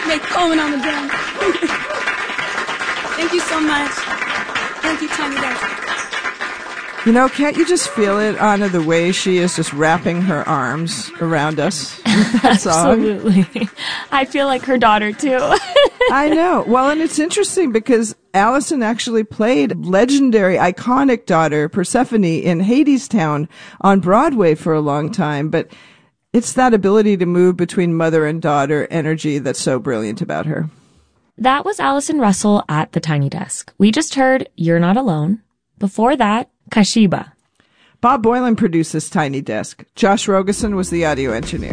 Make Coleman on the drum. Thank you so much. Thank you, Tiny Desk. You know, can't you just feel it, Anna, the way she is just wrapping her arms around us with that song? Absolutely. I feel like her daughter, too. I know. Well, and it's interesting because Allison actually played legendary, iconic daughter Persephone in Hadestown on Broadway for a long time. But it's that ability to move between mother and daughter energy that's so brilliant about her. That was Allison Russell at the Tiny Desk. We just heard You're Not Alone. Before that, Kashiba. Bob Boylan produced this Tiny Desk. Josh Rogeson was the audio engineer.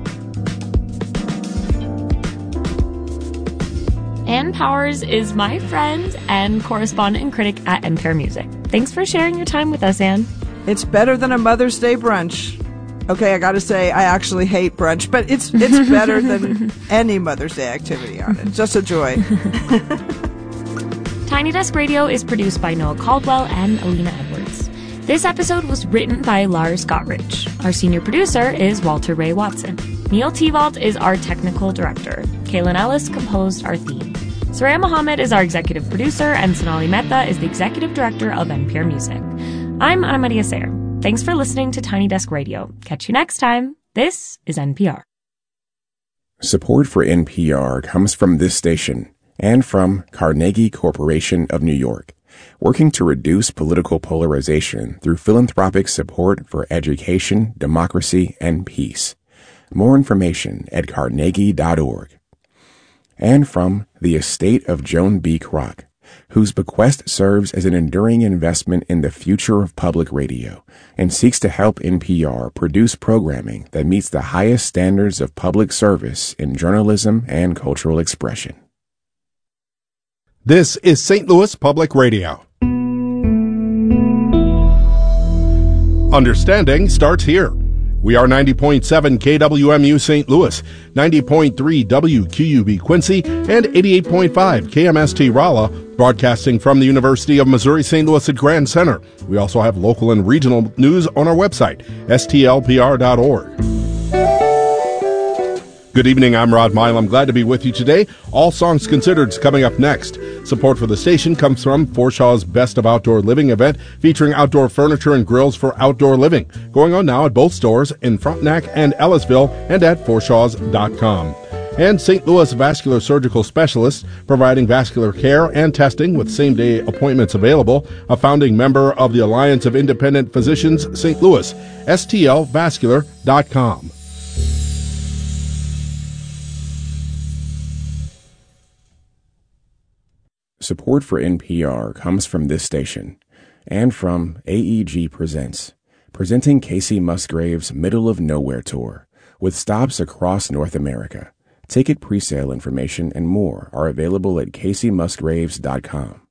Ann Powers is my friend and correspondent and critic at NPR Music. Thanks for sharing your time with us, Ann. It's better than a Mother's Day brunch. Okay, I gotta say, I actually hate brunch, but it's better than any Mother's Day activity on it. Just a joy. Tiny Desk Radio is produced by Noah Caldwell and Alina Edwards. This episode was written by Lars Gottrich. Our senior producer is Walter Ray Watson. Neil Tevalt is our technical director. Kaylin Ellis composed our theme. Saraya Mohammed is our executive producer, and Sonali Mehta is the executive director of NPR Music. I'm Ana Maria Sayer. Thanks for listening to Tiny Desk Radio. Catch you next time. This is NPR. Support for NPR comes from this station and from Carnegie Corporation of New York, working to reduce political polarization through philanthropic support for education, democracy, and peace. More information at carnegie.org. And from the estate of Joan B. Kroc, whose bequest serves as an enduring investment in the future of public radio and seeks to help NPR produce programming that meets the highest standards of public service in journalism and cultural expression. This is St. Louis Public Radio. Understanding starts here. We are 90.7 KWMU St. Louis, 90.3 WQUB Quincy, and 88.5 KMST Rolla, broadcasting from the University of Missouri St. Louis at Grand Center. We also have local and regional news on our website, stlpr.org. Good evening, I'm Rod Mile. I'm glad to be with you today. All Songs Considered is coming up next. Support for the station comes from Forshaw's Best of Outdoor Living event, featuring outdoor furniture and grills for outdoor living. Going on now at both stores in Frontenac and Ellisville and at forshaws.com. And St. Louis Vascular Surgical Specialists, providing vascular care and testing with same-day appointments available. A founding member of the Alliance of Independent Physicians, St. Louis, stlvascular.com. Support for NPR comes from this station and from AEG Presents, presenting Casey Musgrave's Middle of Nowhere Tour with stops across North America. Ticket presale information and more are available at caseymusgraves.com.